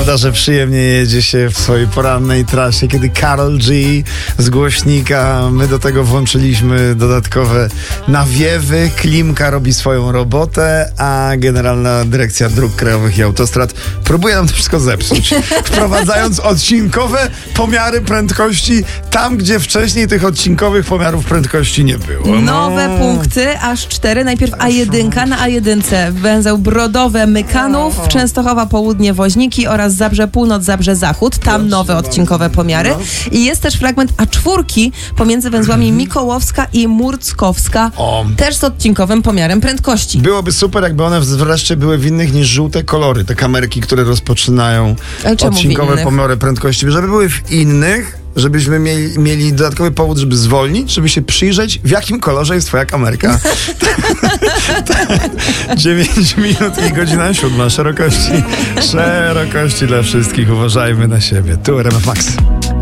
Prawda, że przyjemnie jedzie się w swojej porannej trasie, kiedy Karol G z głośnika, my do tego włączyliśmy dodatkowe nawiewy, Klimka robi swoją robotę, a Generalna Dyrekcja Dróg Krajowych i Autostrad próbuje nam to wszystko zepsuć, wprowadzając odcinkowe pomiary prędkości tam, gdzie wcześniej tych odcinkowych pomiarów prędkości nie było. Nowe punkty, aż 4. Najpierw A1, na A1 węzeł Brodowe Mykanów, Częstochowa Południe Woźniki oraz Zabrze Północ, Zabrze Zachód. Tam nowe odcinkowe pomiary. I jest też fragment A4 pomiędzy węzłami Mikołowska i Murckowska. Też z odcinkowym pomiarem prędkości. Byłoby super, jakby one wreszcie były w innych niż żółte kolory. Te kamerki, które rozpoczynają odcinkowe pomiary prędkości. Żeby były w innych, żebyśmy mieli dodatkowy powód, żeby zwolnić, żeby się przyjrzeć, w jakim kolorze jest twoja kamerka. 9 minut i godzina 7. Szerokości dla wszystkich. Uważajmy na siebie. Tu RMF Max.